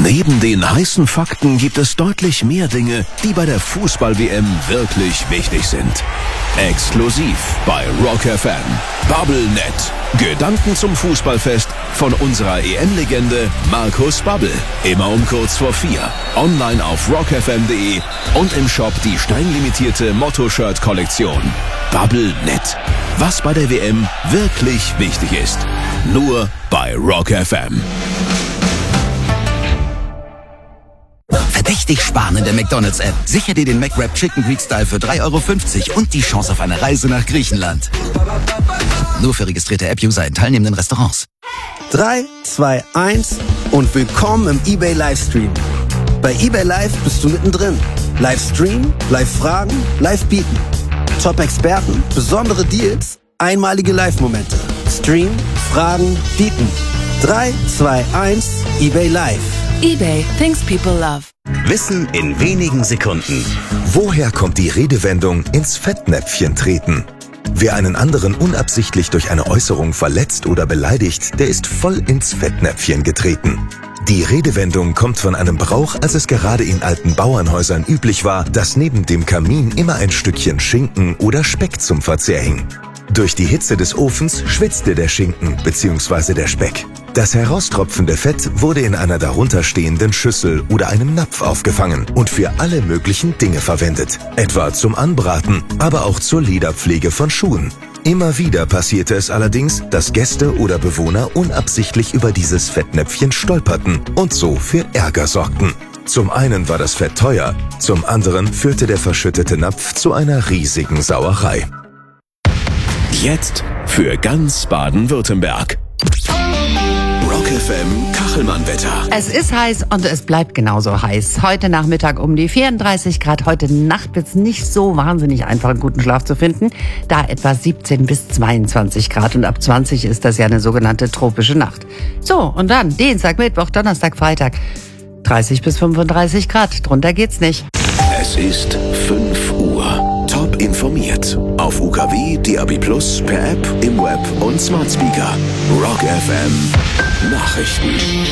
Neben den heißen Fakten gibt es deutlich mehr Dinge, die bei der Fußball-WM wirklich wichtig sind. Exklusiv bei Rock FM. BubbleNet. Gedanken zum Fußballfest von unserer EM-Legende Markus Babbel. Immer um kurz vor 4. Online auf rockfm.de und im Shop die steinlimitierte Motto-Shirt-Kollektion. BubbleNet. Was bei der WM wirklich wichtig ist. Nur bei Rock FM. Verdächtig sparen in der McDonald's-App. Sicher dir den McWrap Chicken Greek Style für 3,50 € und die Chance auf eine Reise nach Griechenland. Nur für registrierte App-User in teilnehmenden Restaurants. 3, 2, 1 und willkommen im eBay Livestream. Bei eBay Live bist du mittendrin. Livestream, Live-Fragen, Live-Bieten. Top-Experten, besondere Deals, einmalige Live-Momente. Stream, Fragen, Bieten. 3, 2, 1, eBay Live. eBay, things people love. Wissen in wenigen Sekunden. Woher kommt die Redewendung ins Fettnäpfchen treten? Wer einen anderen unabsichtlich durch eine Äußerung verletzt oder beleidigt, der ist voll ins Fettnäpfchen getreten. Die Redewendung kommt von einem Brauch, als es gerade in alten Bauernhäusern üblich war, dass neben dem Kamin immer ein Stückchen Schinken oder Speck zum Verzehr hing. Durch die Hitze des Ofens schwitzte der Schinken bzw. der Speck. Das heraustropfende Fett wurde in einer darunterstehenden Schüssel oder einem Napf aufgefangen und für alle möglichen Dinge verwendet. Etwa zum Anbraten, aber auch zur Lederpflege von Schuhen. Immer wieder passierte es allerdings, dass Gäste oder Bewohner unabsichtlich über dieses Fettnäpfchen stolperten und so für Ärger sorgten. Zum einen war das Fett teuer, zum anderen führte der verschüttete Napf zu einer riesigen Sauerei. Jetzt für ganz Baden-Württemberg. Rock FM Kachelmann-Wetter. Es ist heiß und es bleibt genauso heiß. Heute Nachmittag um die 34 Grad. Heute Nacht wird es nicht so wahnsinnig einfach, einen guten Schlaf zu finden. Da etwa 17 bis 22 Grad. Und ab 20 ist das ja eine sogenannte tropische Nacht. So, und dann Dienstag, Mittwoch, Donnerstag, Freitag. 30 bis 35 Grad. Drunter geht's nicht. Es ist 5 Uhr. Top informiert. Auf UKW, DAB+, per App, im Web und Smart Speaker. Rock FM Nachrichten.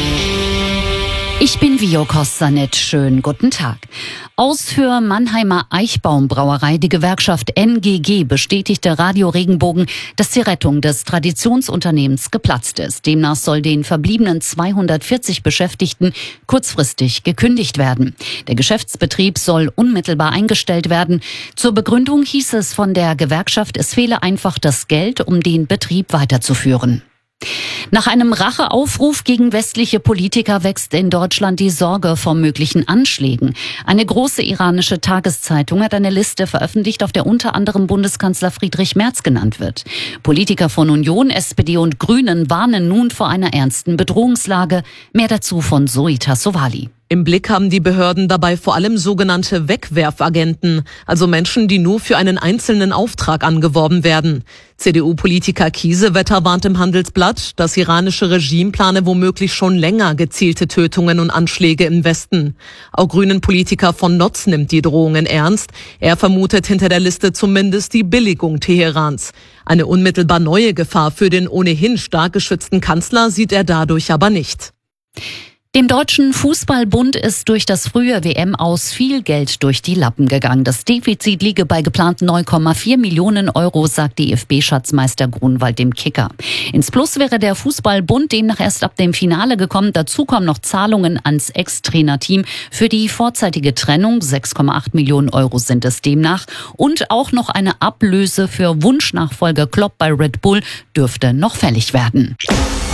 Ich bin Vio Kostanet. Schönen guten Tag. Aus für Mannheimer Eichbaumbrauerei. Die Gewerkschaft NGG bestätigte Radio Regenbogen, dass die Rettung des Traditionsunternehmens geplatzt ist. Demnach soll den verbliebenen 240 Beschäftigten kurzfristig gekündigt werden. Der Geschäftsbetrieb soll unmittelbar eingestellt werden. Zur Begründung hieß es von der Gewerkschaft, es fehle einfach das Geld, um den Betrieb weiterzuführen. Nach einem Racheaufruf gegen westliche Politiker wächst in Deutschland die Sorge vor möglichen Anschlägen. Eine große iranische Tageszeitung hat eine Liste veröffentlicht, auf der unter anderem Bundeskanzler Friedrich Merz genannt wird. Politiker von Union, SPD und Grünen warnen nun vor einer ernsten Bedrohungslage. Mehr dazu von Zoe Tassovali. Im Blick haben die Behörden dabei vor allem sogenannte Wegwerfagenten, also Menschen, die nur für einen einzelnen Auftrag angeworben werden. CDU-Politiker Kiesewetter warnt im Handelsblatt, das iranische Regime plane womöglich schon länger gezielte Tötungen und Anschläge im Westen. Auch Grünen-Politiker von Notz nimmt die Drohungen ernst. Er vermutet hinter der Liste zumindest die Billigung Teherans. Eine unmittelbar neue Gefahr für den ohnehin stark geschützten Kanzler sieht er dadurch aber nicht. Dem Deutschen Fußballbund ist durch das frühe WM-Aus viel Geld durch die Lappen gegangen. Das Defizit liege bei geplanten 9,4 Millionen €, sagt DFB-Schatzmeister Grunwald dem Kicker. Ins Plus wäre der Fußballbund demnach erst ab dem Finale gekommen. Dazu kommen noch Zahlungen ans Ex-Trainerteam für die vorzeitige Trennung. 6,8 Millionen € sind es demnach. Und auch noch eine Ablöse für Wunschnachfolger Klopp bei Red Bull dürfte noch fällig werden.